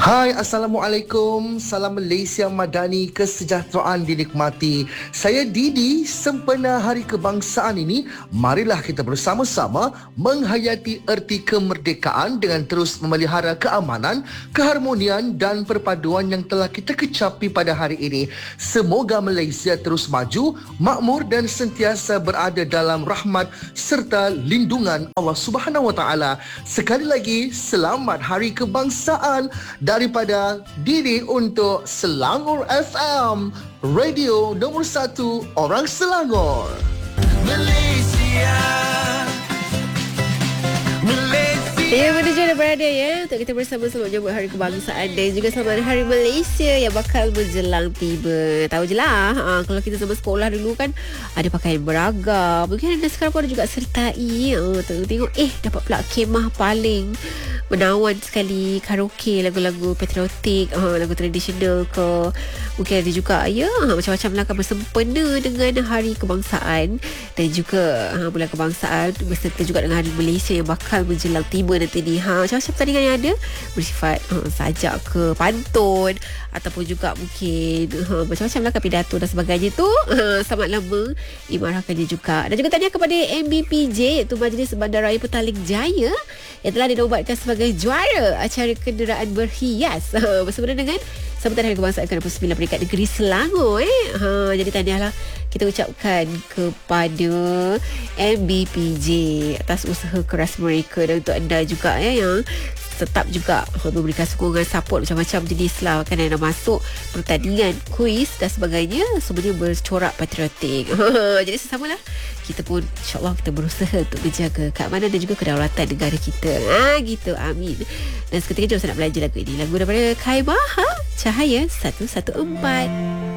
Hai, Assalamualaikum. Salam Malaysia Madani, kesejahteraan dinikmati. Saya Didi. Sempena Hari Kebangsaan ini, marilah kita bersama-sama menghayati erti kemerdekaan dengan terus memelihara keamanan, keharmonian dan perpaduan yang telah kita kecapi pada hari ini. Semoga Malaysia terus maju, makmur dan sentiasa berada dalam rahmat serta lindungan Allah Subhanahu Wa Taala. Sekali lagi, selamat Hari Kebangsaan daripada Didi untuk Selangor FM, radio nombor 1 orang Selangor. Malaysia, Malaysia. Ya, menuju dan berada ya untuk kita bersama selamat menyambut Hari Kebangsaan dan juga selamat Hari Malaysia yang bakal menjelang tiba. Tahu je lah, kalau kita zaman sekolah dulu kan ada pakaian beragam. Mungkin anda sekarang pun ada juga sertai. Tengok dapat pula kemah paling menawan sekali, karaoke, lagu-lagu patriotik, lagu tradisional ke. Mungkin ada juga macam-macam lah akan bersempena dengan Hari Kebangsaan dan juga bulan kebangsaan beserta juga dengan Hari Malaysia yang bakal menjelang tiba nanti ni. Macam-macam pertandingan yang ada bersifat sajak ke, pantun ataupun juga mungkin macam-macam lah pidato dan sebagainya tu. Selamat lama imarahkannya juga. Dan juga tahniah kepada MBPJ, iaitu Majlis Bandaraya Petaling Jaya, yang telah dinobatkan sebagai juara acara kenderaan berhias bersama dengan sambutan Hari Kebangsaan ke-29 peringkat negeri Selangor. Jadi tahniahlah kita ucapkan kepada MBPJ atas usaha keras mereka, dan untuk anda juga yang tetap juga memberikan sokongan, support macam-macam jenis lah kan, yang dah masuk pertandingan, kuis dan sebagainya, semuanya bercorak patriotik. Jadi sesamalah kita pun insyaAllah kita berusaha untuk menjaga keamanan dan juga kedaulatan negara kita. Gitu, amin. Dan seketika jom saya nak belajar lagu ini, lagu daripada Kai Baha, Cahaya 114.